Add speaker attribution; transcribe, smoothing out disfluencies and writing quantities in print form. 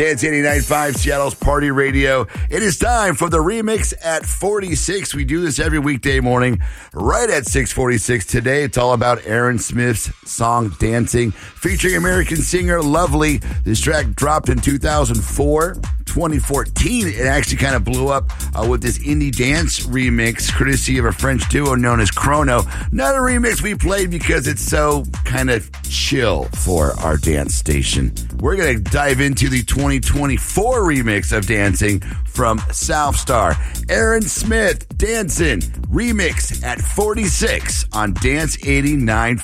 Speaker 1: Dance 89.5, Seattle's Party Radio. It is time for the remix at 46. We do this every weekday morning right at 6:46. Today, it's all about Aaron Smith's song Dancing, featuring American singer Lovely. This track dropped in 2004. 2014, it actually kind of blew up with this indie dance remix, courtesy of a French duo known as Chrono. Not a remix we played because it's so kind of chill for our dance station. We're going to dive into the 2024 remix of Dancing from Southstar. Aaron Smith, Dancing, remix at 46 on Dance 89.